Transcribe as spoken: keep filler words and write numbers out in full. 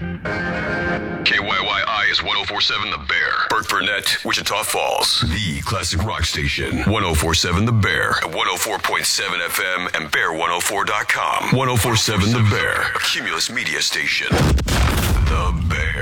K Y Y I is one oh four point seven The Bear. Burke Burnett, Wichita Falls. The classic rock station. one oh four point seven The Bear. At one oh four point seven F M and bear one oh four dot com. one oh four point seven The Bear. A Cumulus media station. The Bear.